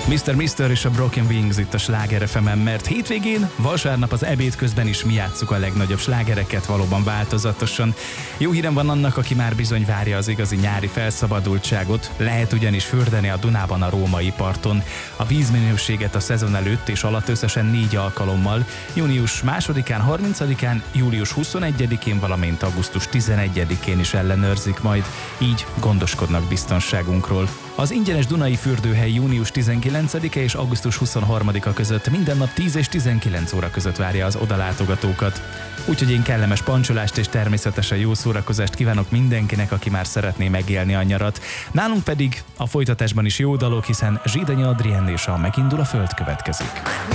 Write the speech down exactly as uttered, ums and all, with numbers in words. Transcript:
miszter Mister és a Broken Wings itt a Sláger ef emen, mert hétvégén, vasárnap az ebéd közben is mi játsszuk a legnagyobb slágereket, valóban változatosan. Jó hírem van annak, aki már bizony várja az igazi nyári felszabadultságot, lehet ugyanis fürdeni a Dunában a római parton. A vízminőséget a szezon előtt és alatt összesen négy alkalommal, június másodikán, harmincadikán, július huszonegyedikén, valamint augusztus tizenegyedikén is ellenőrzik majd, így gondoskodnak biztonságunkról. Az ingyenes Dunai fürdőhely június tizenkilencedike és augusztus huszonharmadika között minden nap tíz és tizenkilenc óra között várja az odalátogatókat. Úgyhogy én kellemes pancsolást és természetesen jó szórakozást kívánok mindenkinek, aki már szeretné megélni a nyarat. Nálunk pedig a folytatásban is jó dalok, hiszen Zsidanya Adrien és a Megindul a föld következik.